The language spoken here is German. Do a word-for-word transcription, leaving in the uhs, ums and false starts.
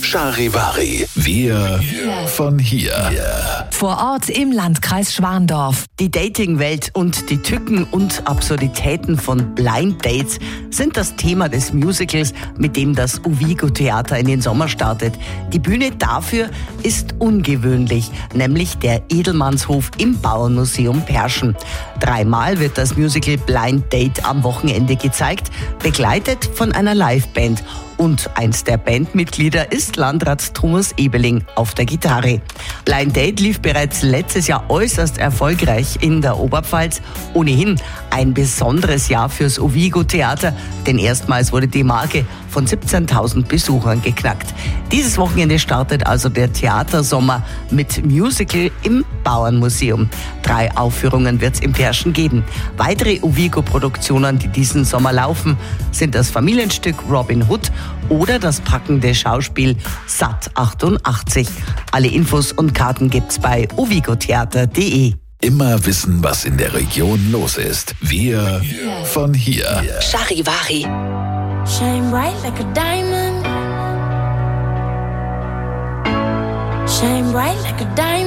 Charivari. Wir von hier. Vor Ort im Landkreis Schwandorf. Die Dating-Welt und die Tücken und Absurditäten von Blind Dates sind das Thema des Musicals, mit dem das Uvigo-Theater in den Sommer startet. Die Bühne dafür ist ungewöhnlich, nämlich der Edelmannshof im Bauernmuseum Perschen. Dreimal wird das Musical Blind Date am Wochenende gezeigt, begleitet von einer Liveband. Und eins der Bandmitglieder ist Landrat Thomas Ebeling auf der Gitarre. Blind Date lief bereits letztes Jahr äußerst erfolgreich in der Oberpfalz. Ohnehin ein besonderes Jahr fürs Uvigo-Theater, denn erstmals wurde die Marke von siebzehntausend Besuchern geknackt. Dieses Wochenende startet also der Theatersommer mit Musical im Bauernmuseum. Drei Aufführungen wird es im Perschen geben. Weitere Uvigo-Produktionen, die diesen Sommer laufen, sind das Familienstück Robin Hood oder das packende Schauspiel Satt achtundachtzig. Alle Infos und Karten gibt's bei uvigotheater punkt de. Immer wissen, was in der Region los ist. Wir von hier. Charivari. Shine bright like a diamond. Shine bright like a diamond.